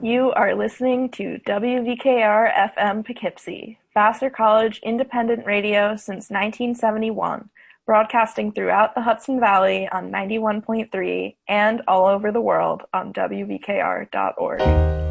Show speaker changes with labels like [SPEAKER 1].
[SPEAKER 1] You are listening to WVKR-FM Poughkeepsie, Vassar College independent radio since 1971, broadcasting throughout the Hudson Valley on 91.3 and all over the world on WVKR.org.